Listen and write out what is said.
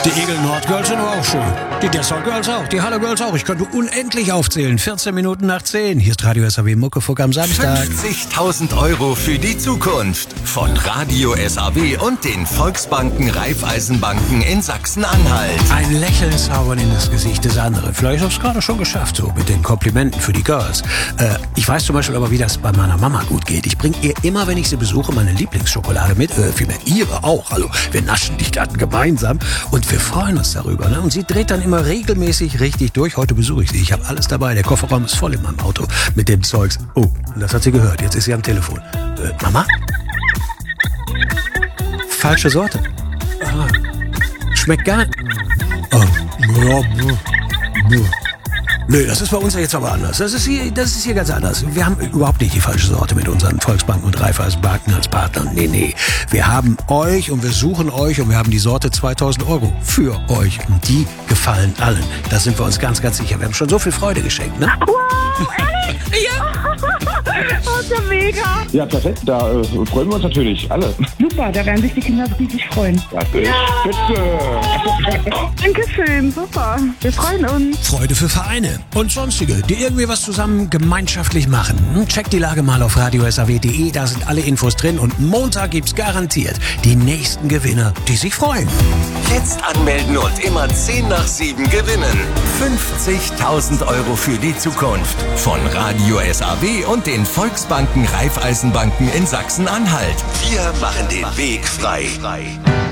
Die Egel Nord Girls sind aber auch schön. Die Dessau Girls auch, die Halle Girls auch. Ich könnte unendlich aufzählen. 14 Minuten nach 10. Hier ist Radio SAW Muckefuck am Samstag. 50.000 Euro für die Zukunft. Von Radio SAW und den Volksbanken Raiffeisenbanken in Sachsen-Anhalt. Ein Lächeln zaubern in das Gesicht des anderen. Vielleicht habe ich es gerade schon geschafft, so mit den Komplimenten für die Girls. Ich weiß zum Beispiel aber, wie das bei meiner Mama gut geht. Ich bringe ihr immer, wenn ich sie besuche, meine Lieblingsschokolade mit. Vielmehr ihre auch. Also wir naschen die dann gemeinsam und wir freuen uns darüber. Ne? Und sie dreht dann immer regelmäßig richtig durch. Heute besuche ich sie. Ich habe alles dabei. Der Kofferraum ist voll in meinem Auto mit dem Zeugs. Oh, das hat sie gehört. Jetzt ist sie am Telefon. Mama? Falsche Sorte. Ah, schmeckt gar nicht. Oh. Nö, das ist bei uns ja jetzt aber anders. Das ist hier ganz anders. Wir haben überhaupt nicht die falsche Sorte mit unseren Volksbanken und Raiffeisenbanken als Partner. Nee. Wir haben euch und wir suchen euch und wir haben die Sorte 2.000 Euro für euch. Und die gefallen allen. Da sind wir uns ganz, ganz sicher. Wir haben schon so viel Freude geschenkt, ne? Wow, ehrlich? Ja. Oh, ist ja mega. Ja, perfekt. Da freuen wir uns natürlich alle. Super, da werden sich die Kinder riesig freuen. Das ist spitze. Dankeschön, super. Wir freuen uns. Freude für Vereine und sonstige, die irgendwie was zusammen gemeinschaftlich machen. Checkt die Lage mal auf radiosaw.de, da sind alle Infos drin und Montag gibt's garantiert die nächsten Gewinner, die sich freuen. Jetzt anmelden und immer 10 nach 7 gewinnen. 50.000 Euro für die Zukunft. Von Radio SAW und den Volksbanken Raiffeisenbanken in Sachsen-Anhalt. Wir machen den Weg frei.